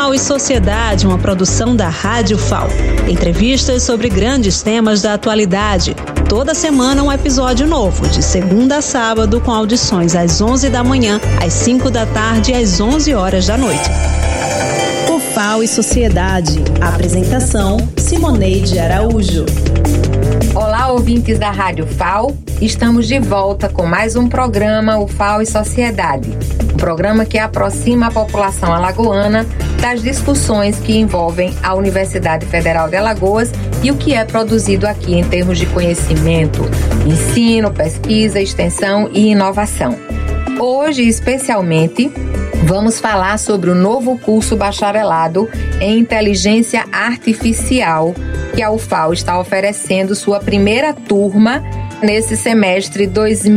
FAO e Sociedade, uma produção da Rádio FAO. Entrevistas sobre grandes temas da atualidade. Toda semana um episódio novo, de segunda a sábado, com audições às 11 da manhã, às 5 da tarde e às 11 horas da noite. O FAO e Sociedade. Apresentação: Simoneide Araújo. Olá, ouvintes da Rádio FAO. Estamos de volta com mais um programa, o FAO e Sociedade. Um programa que aproxima a população alagoana das discussões que envolvem a Universidade Federal de Alagoas e o que é produzido aqui em termos de conhecimento, ensino, pesquisa, extensão e inovação. Hoje, especialmente, vamos falar sobre o novo curso bacharelado em Inteligência Artificial que a UFAL está oferecendo sua primeira turma nesse semestre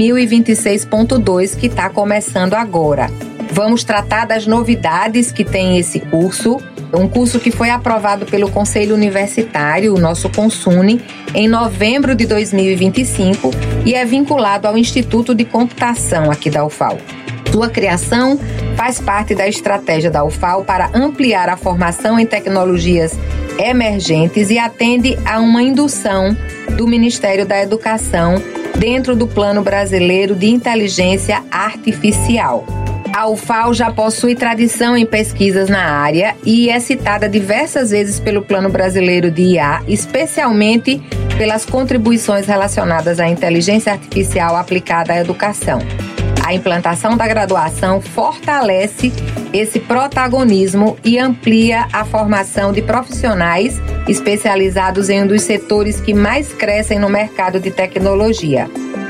2026.2 que está começando agora. Vamos tratar das novidades que tem esse curso, um curso que foi aprovado pelo Conselho Universitário, o nosso CONSUNE, em novembro de 2025 e é vinculado ao Instituto de Computação aqui da UFAL. Sua criação faz parte da estratégia da UFAL para ampliar a formação em tecnologias emergentes e atende a uma indução do Ministério da Educação dentro do Plano Brasileiro de Inteligência Artificial. A UFAL já possui tradição em pesquisas na área e é citada diversas vezes pelo Plano Brasileiro de IA, especialmente pelas contribuições relacionadas à inteligência artificial aplicada à educação. A implantação da graduação fortalece esse protagonismo e amplia a formação de profissionais especializados em um dos setores que mais crescem no mercado de tecnologia.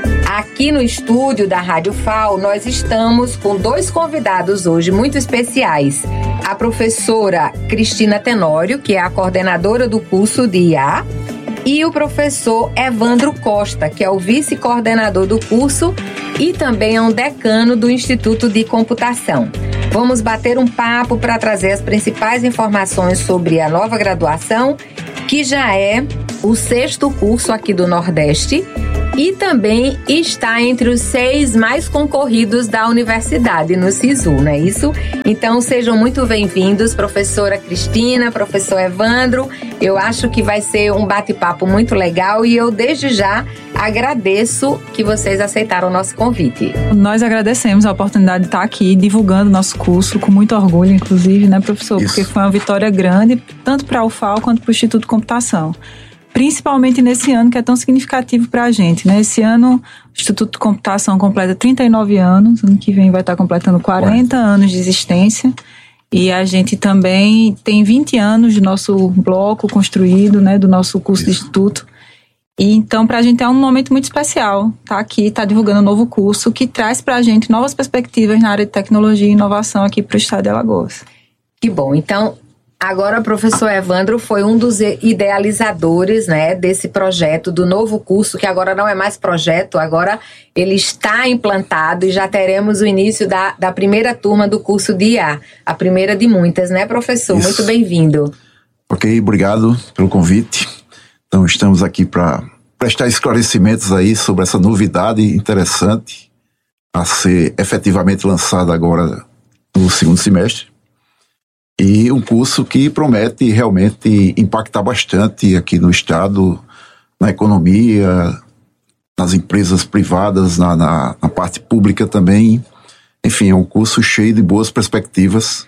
Aqui no estúdio da Rádio FAO, nós estamos com dois convidados hoje muito especiais. A professora Cristina Tenório, que é a coordenadora do curso de IA, e o professor Evandro Costa, que é o vice-coordenador do curso e também é um decano do Instituto de Computação. Vamos bater um papo para trazer as principais informações sobre a nova graduação, que já é o 6º curso aqui do Nordeste e também está entre os 6 mais concorridos da universidade no SISU, não é isso? Então sejam muito bem-vindos, professora Cristina, professor Evandro. Eu acho que vai ser um bate-papo muito legal e eu desde já agradeço que vocês aceitaram o nosso convite. Nós agradecemos a oportunidade de estar aqui divulgando o nosso curso, com muito orgulho, inclusive, né, professor? Isso. Porque foi uma vitória grande, tanto para a UFAL quanto para o Instituto de Computação. Principalmente nesse ano que é tão significativo para a gente, né? Esse ano o Instituto de Computação completa 39 anos, ano que vem vai estar completando 40 anos de existência. E a gente também tem 20 anos de nosso bloco construído, né, do nosso curso de instituto. E então, para a gente é um momento muito especial estar aqui, estar divulgando um novo curso que traz para a gente novas perspectivas na área de tecnologia e inovação aqui para o estado de Alagoas. Que bom. Então, agora o professor Evandro foi um dos idealizadores, né, desse projeto, do novo curso, que agora não é mais projeto, agora ele está implantado e já teremos o início da primeira turma do curso de IA, a primeira de muitas, né, professor? Isso. Muito bem-vindo. Ok, obrigado pelo convite. Então, estamos aqui para prestar esclarecimentos aí sobre essa novidade interessante a ser efetivamente lançada agora no 2º semestre. E um curso que promete realmente impactar bastante aqui no estado, na economia, nas empresas privadas, na parte pública também. Enfim, é um curso cheio de boas perspectivas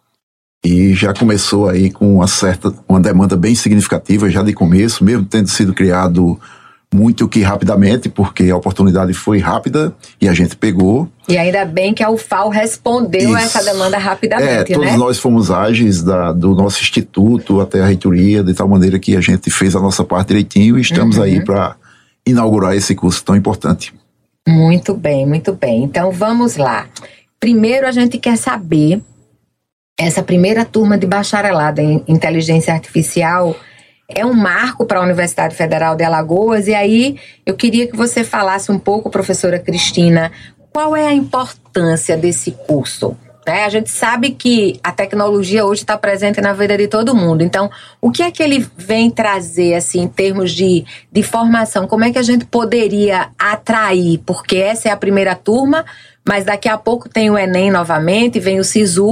e já começou aí com uma demanda bem significativa já de começo, mesmo tendo sido criado muito que rapidamente, porque a oportunidade foi rápida e a gente pegou. E ainda bem que a UFAL respondeu a essa demanda rapidamente, todos né? Nós fomos ágeis do nosso instituto até a reitoria, de tal maneira que a gente fez a nossa parte direitinho e estamos aí para inaugurar esse curso tão importante. Muito bem, muito bem. Então vamos lá. Primeiro a gente quer saber, essa primeira turma de bacharelado em inteligência artificial é um marco para a Universidade Federal de Alagoas, e aí eu queria que você falasse um pouco, professora Cristina, qual é a importância desse curso? A gente sabe que a tecnologia hoje está presente na vida de todo mundo, então o que é que ele vem trazer assim, em termos de formação? Como é que a gente poderia atrair? Porque essa é a primeira turma, mas daqui a pouco tem o Enem novamente, vem o SISU,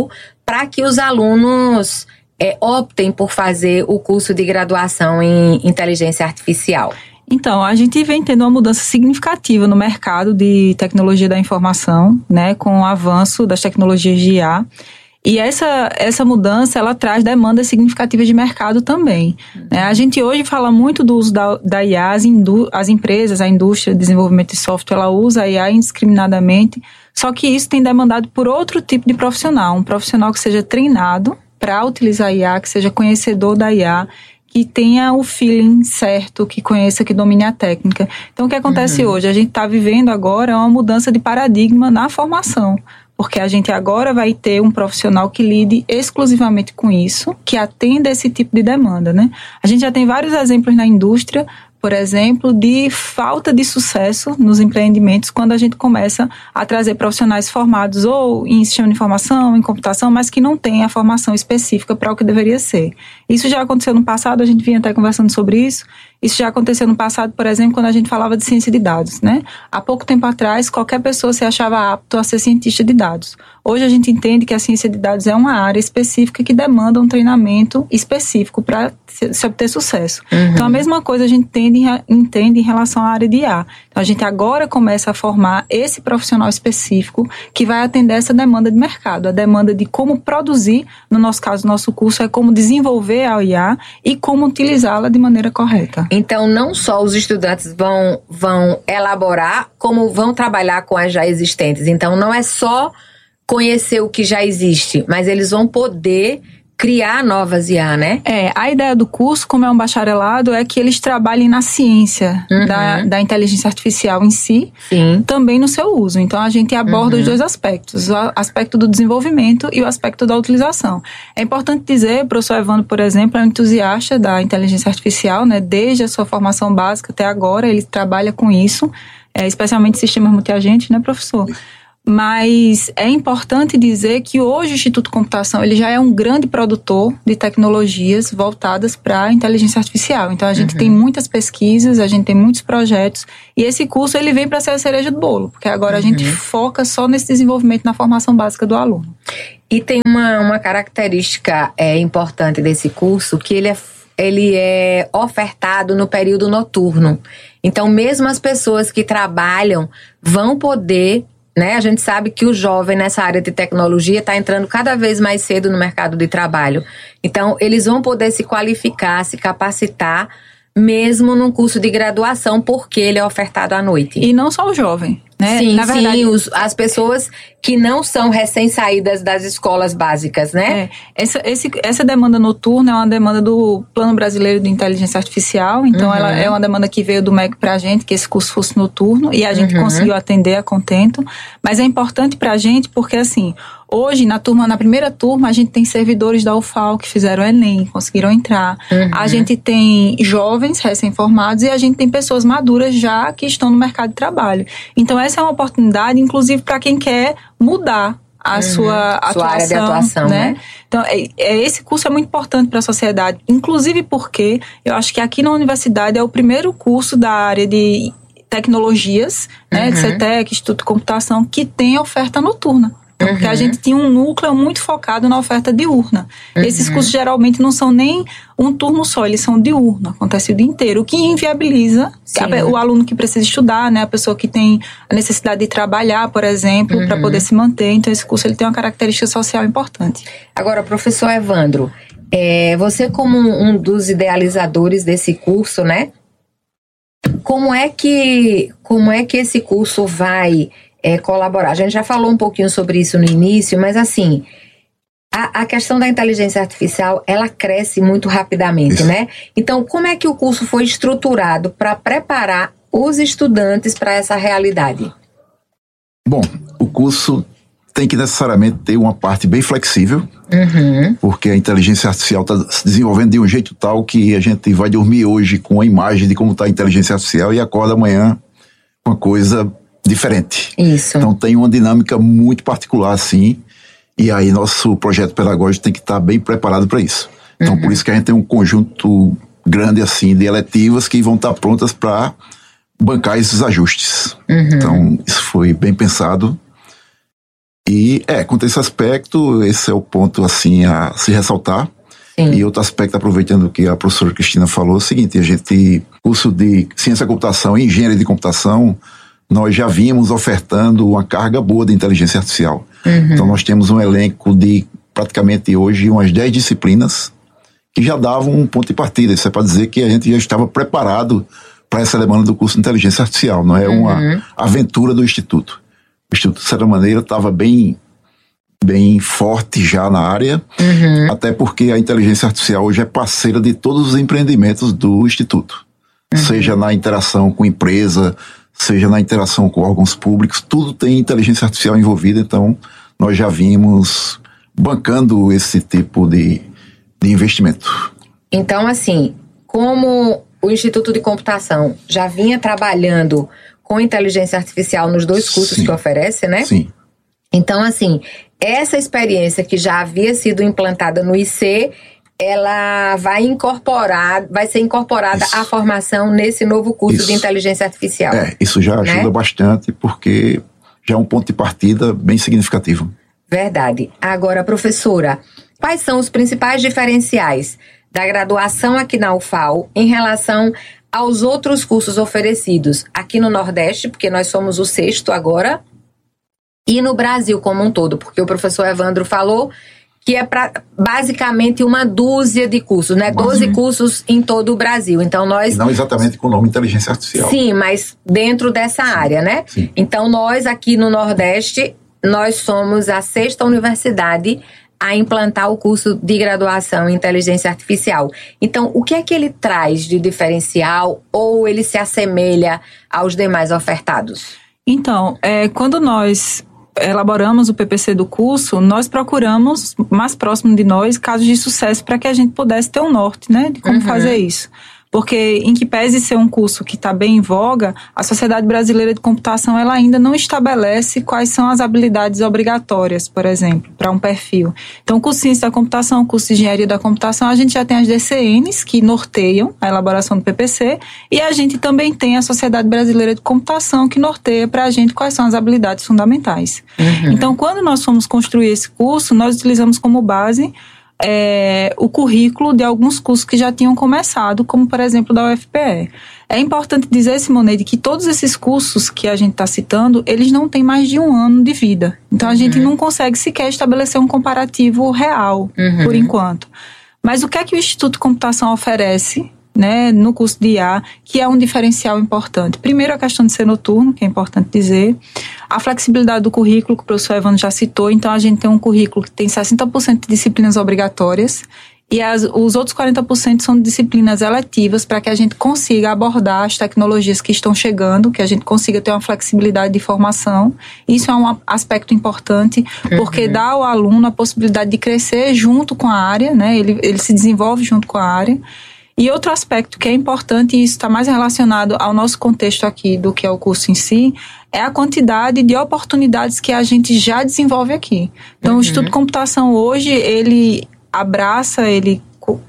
para que os alunos optem por fazer o curso de graduação em inteligência artificial? Então, a gente vem tendo uma mudança significativa no mercado de tecnologia da informação, né, com o avanço das tecnologias de IA. E essa mudança, ela traz demandas significativas de mercado também. A gente hoje fala muito do uso da IA, as empresas, a indústria de desenvolvimento de software, ela usa a IA indiscriminadamente, só que isso tem demandado por outro tipo de profissional, um profissional que seja treinado para utilizar a IA, que seja conhecedor da IA, que tenha o feeling certo, que conheça, que domine a técnica. Então, o que acontece hoje? A gente está vivendo agora uma mudança de paradigma na formação, porque a gente agora vai ter um profissional que lide exclusivamente com isso, que atenda esse tipo de demanda, né? A gente já tem vários exemplos na indústria, por exemplo, de falta de sucesso nos empreendimentos quando a gente começa a trazer profissionais formados ou em sistema de informação, em computação, mas que não têm a formação específica para o que deveria ser. Isso já aconteceu no passado, a gente vinha até conversando sobre isso. Isso já aconteceu no passado, por exemplo, quando a gente falava de ciência de dados, né? Há pouco tempo atrás, qualquer pessoa se achava apto a ser cientista de dados. Hoje a gente entende que a ciência de dados é uma área específica que demanda um treinamento específico para se obter sucesso. Então, a mesma coisa a gente entende em relação à área de IA. Então, a gente agora começa a formar esse profissional específico que vai atender essa demanda de mercado, a demanda de como produzir, no nosso caso, nosso curso é como desenvolver a IA e como utilizá-la de maneira correta. Então, não só os estudantes vão elaborar, como vão trabalhar com as já existentes. Então, não é só conhecer o que já existe, mas eles vão poder criar novas IA, né? A ideia do curso, como é um bacharelado, é que eles trabalhem na ciência da inteligência artificial em si, também no seu uso. Então, a gente aborda os dois aspectos, o aspecto do desenvolvimento e o aspecto da utilização. É importante dizer, o professor Evandro, por exemplo, é um entusiasta da inteligência artificial, né? Desde a sua formação básica até agora, ele trabalha com isso, especialmente sistemas multiagentes, né, professor? Mas é importante dizer que hoje o Instituto Computação ele já é um grande produtor de tecnologias voltadas para a inteligência artificial. Então, a gente tem muitas pesquisas, a gente tem muitos projetos, e esse curso ele vem para ser a cereja do bolo, porque agora a gente foca só nesse desenvolvimento na formação básica do aluno. E tem uma característica importante desse curso, que ele é ofertado no período noturno. Então, mesmo as pessoas que trabalham vão poder... A gente sabe que o jovem nessa área de tecnologia está entrando cada vez mais cedo no mercado de trabalho. Então, eles vão poder se qualificar, se capacitar, mesmo num curso de graduação, porque ele é ofertado à noite. E não só o jovem, né? Sim, na verdade, as pessoas que não são recém-saídas das escolas básicas, né? Essa demanda noturna é uma demanda do Plano Brasileiro de Inteligência Artificial, então ela é uma demanda que veio do MEC pra gente, que esse curso fosse noturno, e a gente conseguiu atender a contento, mas é importante pra gente porque, assim, hoje, na primeira turma, a gente tem servidores da UFAL que fizeram o Enem, conseguiram entrar. A gente tem jovens recém-formados e a gente tem pessoas maduras já que estão no mercado de trabalho. Então, essa é uma oportunidade, inclusive, para quem quer mudar a sua atuação, área de atuação, né? Então, esse curso é muito importante para a sociedade, inclusive porque eu acho que aqui na universidade é o primeiro curso da área de tecnologias, né, de CETEC, Instituto de Computação, que tem oferta noturna. Porque a gente tinha um núcleo muito focado na oferta diurna. Esses cursos geralmente não são nem um turno só, eles são diurno, acontece o dia inteiro, o que inviabiliza o aluno que precisa estudar, né, a pessoa que tem a necessidade de trabalhar, por exemplo, para poder se manter. Então, esse curso ele tem uma característica social importante. Agora, professor Evandro, você como um dos idealizadores desse curso, né, como é que esse curso vai... colaborar. A gente já falou um pouquinho sobre isso no início, mas assim, a questão da inteligência artificial, ela cresce muito rapidamente, né? Então, como é que o curso foi estruturado para preparar os estudantes para essa realidade? Bom, o curso tem que necessariamente ter uma parte bem flexível, porque a inteligência artificial está se desenvolvendo de um jeito tal que a gente vai dormir hoje com a imagem de como está a inteligência artificial e acorda amanhã com uma coisa diferente. Isso. Então tem uma dinâmica muito particular assim, e aí nosso projeto pedagógico tem que estar bem preparado para isso. Então por isso que a gente tem um conjunto grande assim de eletivas que vão estar prontas para bancar esses ajustes. Então isso foi bem pensado E, quanto a esse aspecto, esse é o ponto, assim, a se ressaltar. Sim. E outro aspecto, aproveitando o que a professora Cristina falou, é o seguinte: curso de Ciência da Computação e Engenharia de Computação, nós já vínhamos ofertando uma carga boa de inteligência artificial. Então, nós temos um elenco de, praticamente hoje, umas 10 disciplinas que já davam um ponto de partida. Isso é para dizer que a gente já estava preparado para essa demanda do curso de Inteligência Artificial. Não é uma aventura do Instituto. O Instituto, de certa maneira, estava bem forte já na área, até porque a inteligência artificial hoje é parceira de todos os empreendimentos do Instituto. Seja na interação com empresa, seja na interação com órgãos públicos, tudo tem inteligência artificial envolvida. Então, nós já vimos bancando esse tipo de investimento. Então, assim, como o Instituto de Computação já vinha trabalhando com inteligência artificial nos 2 cursos que oferece, né? Sim. Então, assim, essa experiência que já havia sido implantada no IC, ela vai ser incorporada à formação nesse novo curso de inteligência artificial. Isso já ajuda bastante, porque já é um ponto de partida bem significativo. Verdade. Agora, professora, quais são os principais diferenciais da graduação aqui na UFAL em relação aos outros cursos oferecidos aqui no Nordeste, porque nós somos o 6º agora, e no Brasil como um todo? Porque o professor Evandro falou que é basicamente uma dúzia de cursos, né? 12 cursos em todo o Brasil. Então nós... Não exatamente com o nome inteligência artificial. Sim, mas dentro dessa área, né? Sim. Então nós aqui no Nordeste, nós somos a 6ª universidade a implantar o curso de graduação em inteligência artificial. Então, o que é que ele traz de diferencial, ou ele se assemelha aos demais ofertados? Então, quando nós elaboramos o PPC do curso, nós procuramos, mais próximo de nós, casos de sucesso para que a gente pudesse ter um norte, né, de como fazer isso. Porque, em que pese ser um curso que está bem em voga, a Sociedade Brasileira de Computação ela ainda não estabelece quais são as habilidades obrigatórias, por exemplo, para um perfil. Então, o curso de Ciência da Computação, o curso de Engenharia da Computação, a gente já tem as DCNs que norteiam a elaboração do PPC, e a gente também tem a Sociedade Brasileira de Computação que norteia para a gente quais são as habilidades fundamentais. Então, quando nós fomos construir esse curso, nós utilizamos como base o currículo de alguns cursos que já tinham começado, como por exemplo da UFPE. É importante dizer, Simoneide, que todos esses cursos que a gente está citando, eles não têm mais de 1 ano de vida. Então a gente não consegue sequer estabelecer um comparativo real, por enquanto. Mas o que é que o Instituto de Computação oferece, né, no curso de IA, que é um diferencial importante? Primeiro, a questão de ser noturno, que é importante dizer. A flexibilidade do currículo, que o professor Evandro já citou. Então, a gente tem um currículo que tem 60% de disciplinas obrigatórias e os outros 40% são disciplinas eletivas, para que a gente consiga abordar as tecnologias que estão chegando, que a gente consiga ter uma flexibilidade de formação. Isso é um aspecto importante, porque dá ao aluno a possibilidade de crescer junto com a área, né? Ele se desenvolve junto com a área. E outro aspecto que é importante, e isso está mais relacionado ao nosso contexto aqui do que ao curso em si, é a quantidade de oportunidades que a gente já desenvolve aqui. Então, o Instituto de Computação hoje, ele abraça, ele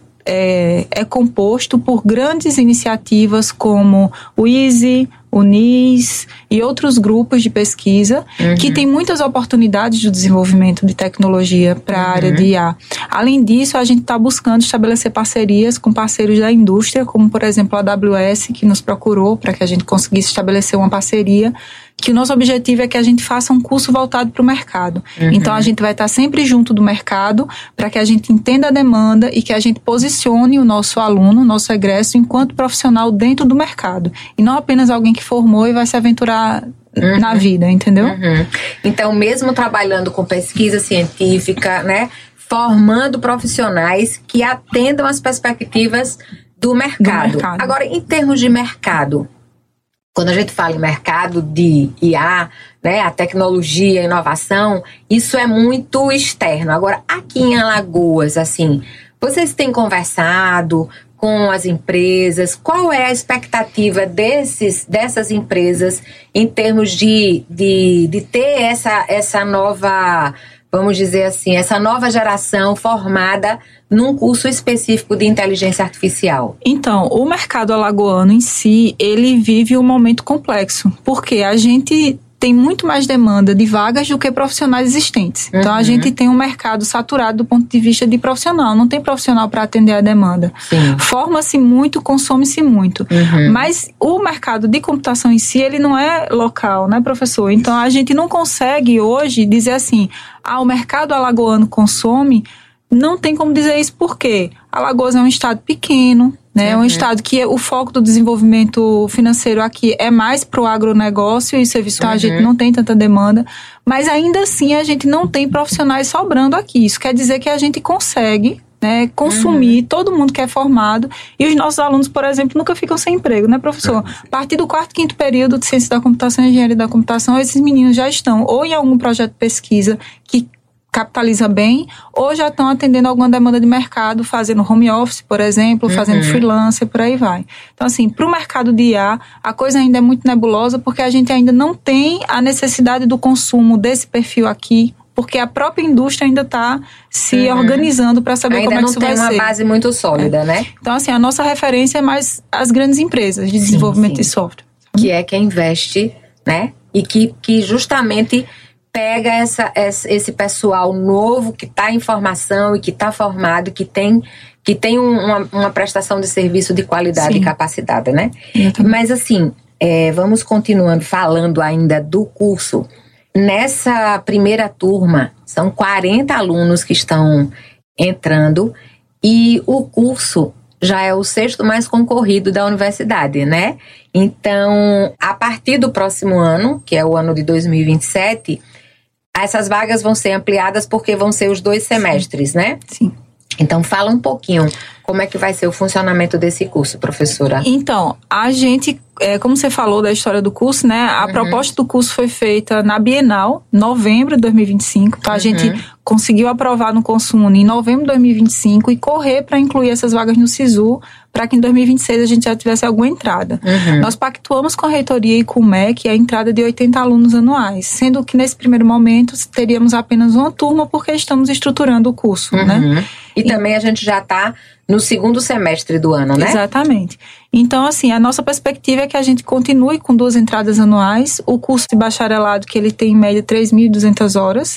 é composto por grandes iniciativas como o ISE, o NIS e outros grupos de pesquisa que têm muitas oportunidades de desenvolvimento de tecnologia para a área de IA. Além disso, a gente está buscando estabelecer parcerias com parceiros da indústria, como por exemplo a AWS, que nos procurou para que a gente conseguisse estabelecer uma parceria, que o nosso objetivo é que a gente faça um curso voltado para o mercado. Então, a gente vai estar sempre junto do mercado para que a gente entenda a demanda e que a gente posicione o nosso aluno, o nosso egresso, enquanto profissional dentro do mercado. E não apenas alguém que formou e vai se aventurar na vida, entendeu? Então, mesmo trabalhando com pesquisa científica, né, formando profissionais que atendam as perspectivas do mercado. Agora, em termos de mercado, quando a gente fala em mercado de IA, né, a tecnologia, a inovação, isso é muito externo. Agora, aqui em Alagoas, assim, vocês têm conversado com as empresas? Qual é a expectativa dessas empresas em termos de ter essa nova, vamos dizer assim, essa nova geração formada num curso específico de inteligência artificial? Então, o mercado alagoano em si, ele vive um momento complexo, porque a gente tem muito mais demanda de vagas do que profissionais existentes. Então, a gente tem um mercado saturado do ponto de vista de profissional. Não tem profissional para atender a demanda. Forma-se muito, consome-se muito. Mas o mercado de computação em si, ele não é local, né, professor? Então, a gente não consegue hoje dizer assim, o mercado alagoano consome. Não tem como dizer isso porque Alagoas é um estado pequeno, né? É um estado que o foco do desenvolvimento financeiro aqui é mais para o agronegócio e serviço, a gente não tem tanta demanda, mas ainda assim a gente não tem profissionais sobrando aqui. Isso quer dizer que a gente consegue, né, consumir todo mundo que é formado, e os nossos alunos, por exemplo, nunca ficam sem emprego, né, professor? A partir do 4º, 5º período de Ciência da Computação e Engenharia da Computação, esses meninos já estão ou em algum projeto de pesquisa que capitaliza bem, ou já estão atendendo alguma demanda de mercado, fazendo home office, por exemplo, fazendo freelancer, por aí vai. Então, assim, para o mercado de IA, a coisa ainda é muito nebulosa, porque a gente ainda não tem a necessidade do consumo desse perfil aqui, porque a própria indústria ainda está se organizando para saber como é que isso vai ser. Ainda não tem uma base muito sólida, né? Então, assim, a nossa referência é mais as grandes empresas de desenvolvimento de software. Que é quem investe, né? E que justamente pega esse pessoal novo que está em formação e que está formado, que tem uma prestação de serviço de qualidade e capacitada, né? Mas assim, vamos continuando falando ainda do curso. Nessa primeira turma, são 40 alunos que estão entrando e o curso já é o 6º mais concorrido da universidade, né? Então, a partir do próximo ano, que é o ano de 2027... essas vagas vão ser ampliadas porque vão ser os 2 semestres, né? Sim. Então, fala um pouquinho como é que vai ser o funcionamento desse curso, professora. Então, a gente, como você falou da história do curso, né? A proposta do curso foi feita na Bienal, novembro de 2025. Então, a gente conseguiu aprovar no Consune em novembro de 2025 e correr para incluir essas vagas no SISU, para que em 2026 a gente já tivesse alguma entrada. Nós pactuamos com a reitoria e com o MEC a entrada de 80 alunos anuais, sendo que nesse primeiro momento teríamos apenas uma turma porque estamos estruturando o curso, né? E também a gente já está no 2º semestre do ano, né? Exatamente. Então, assim, a nossa perspectiva é que a gente continue com 2 entradas anuais. O curso de bacharelado, que ele tem em média 3.200 horas.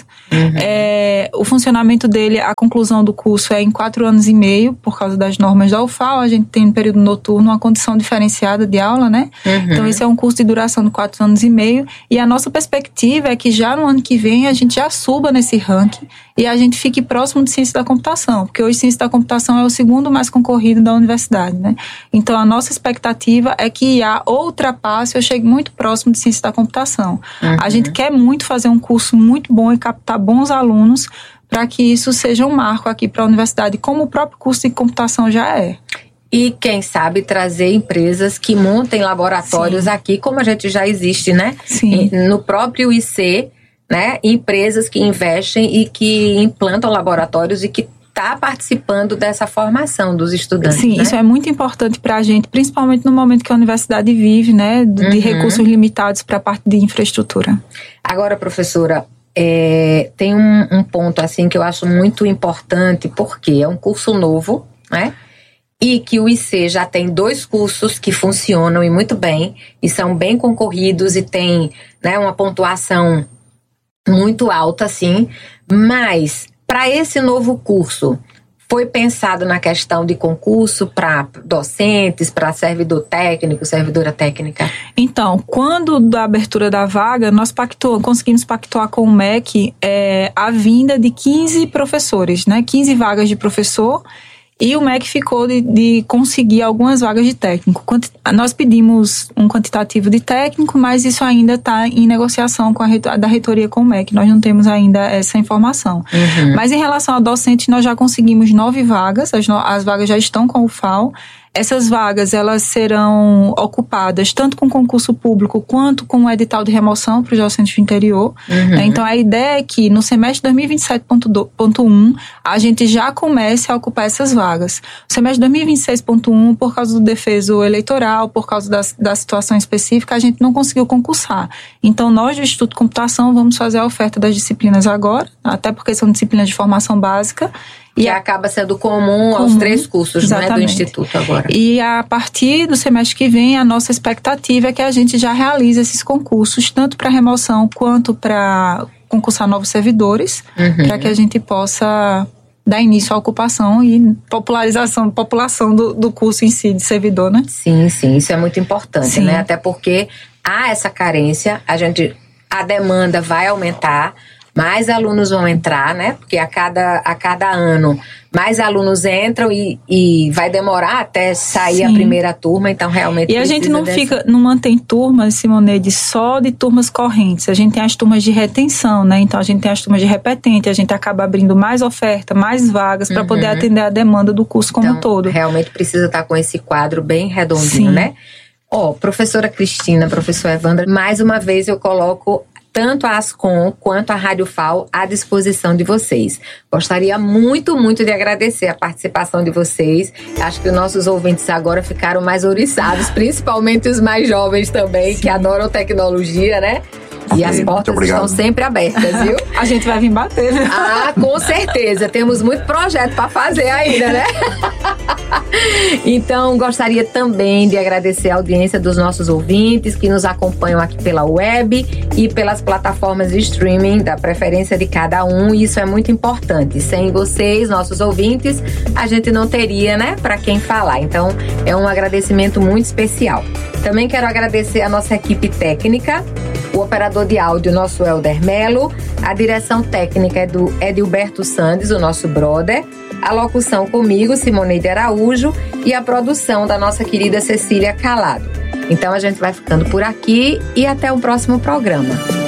O funcionamento dele, a conclusão do curso é em 4 anos e meio, por causa das normas da UFAL. A gente tem no período noturno uma condição diferenciada de aula, né? Então, esse é um curso de duração de 4 anos e meio. E a nossa perspectiva é que já no ano que vem a gente já suba nesse ranking e a gente fique próximo de Ciência da Computação, porque hoje Ciência da Computação é o 2º mais concorrido da universidade, né? Então, a nossa expectativa é que IA ultrapasse ou chegue muito próximo de Ciência da Computação. A gente quer muito fazer um curso muito bom e captar bons alunos para que isso seja um marco aqui para a universidade, como o próprio curso de computação já é. E, quem sabe, trazer empresas que montem laboratórios aqui, como a gente já existe, né? No próprio IC, né? Empresas que investem e que implantam laboratórios e que está participando dessa formação dos estudantes. Sim, né? Isso é muito importante para a gente, principalmente no momento que a universidade vive, né? De recursos limitados para a parte de infraestrutura. Agora, professora, tem um ponto assim que eu acho muito importante, porque é um curso novo, né? E que o IC já tem 2 cursos que funcionam e muito bem, e são bem concorridos e tem, né, uma pontuação muito alta, assim, mas para esse novo curso, foi pensado na questão de concurso para docentes, para servidor técnico, servidora técnica? Então, quando da abertura da vaga, nós conseguimos pactuar com o MEC a vinda de 15 professores, né? 15 vagas de professor. E o MEC ficou de conseguir algumas vagas de técnico. Nós pedimos um quantitativo de técnico, mas isso ainda está em negociação com da reitoria com o MEC. Nós não temos ainda essa informação. Mas em relação a docente, nós já conseguimos 9 vagas. As vagas já estão com o FAO. Essas vagas, elas serão ocupadas tanto com concurso público quanto com o edital de remoção para os docentes do interior. Então, a ideia é que no semestre 2027.1, a gente já comece a ocupar essas vagas. O semestre 2026.1, por causa do defeso eleitoral, por causa da situação específica, a gente não conseguiu concursar. Então, nós do Instituto de Computação vamos fazer a oferta das disciplinas agora, até porque são disciplinas de formação básica. Que acaba sendo comum aos 3 cursos, né, do Instituto agora. E a partir do semestre que vem, a nossa expectativa é que a gente já realize esses concursos, tanto para remoção quanto para concursar novos servidores, para que a gente possa dar início à ocupação e população do curso em si, de servidor, né? Sim, isso é muito importante, né? Até porque há essa carência, a demanda vai aumentar, mais alunos vão entrar, né? Porque a cada ano mais alunos entram e vai demorar até sair a primeira turma, então realmente E a gente não mantém turmas, Simoneide, só de turmas correntes. A gente tem as turmas de retenção, né? Então a gente tem as turmas de repetente, a gente acaba abrindo mais oferta, mais vagas para poder atender a demanda do curso como um todo. Realmente precisa estar com esse quadro bem redondinho, né? Professora Cristina, professor Evandra, mais uma vez eu coloco tanto a Ascom quanto a Rádio FAO à disposição de vocês. Gostaria muito, muito de agradecer a participação de vocês. Acho que os nossos ouvintes agora ficaram mais ouriçados, principalmente os mais jovens também, que adoram tecnologia, né? E as portas estão sempre abertas, viu? A gente vai vir bater, né? Com certeza. Temos muito projeto para fazer ainda, né? Então, gostaria também de agradecer a audiência dos nossos ouvintes que nos acompanham aqui pela web e pelas plataformas de streaming, da preferência de cada um. E isso é muito importante. Sem vocês, nossos ouvintes, a gente não teria, né, para quem falar. Então, é um agradecimento muito especial. Também quero agradecer a nossa equipe técnica, o operador de áudio, nosso Helder Melo, a direção técnica é do Edilberto Sandes, o nosso brother, a locução comigo, Simoneide Araújo, e a produção da nossa querida Cecília Calado. Então a gente vai ficando por aqui e até o próximo programa.